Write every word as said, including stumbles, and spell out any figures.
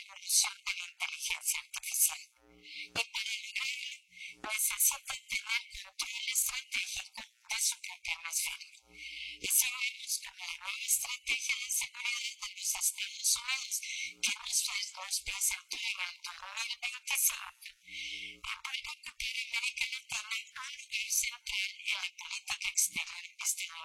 evolución de la inteligencia artificial. Y para lograrlo, necesita tener control estratégico de su propio hemisferio. Así vemos como la nueva estrategia de seguridad de los Estados Unidos que nos, nos presentó en el dos mil veinticinco envuelve ocupar América Latina un lugar central en la política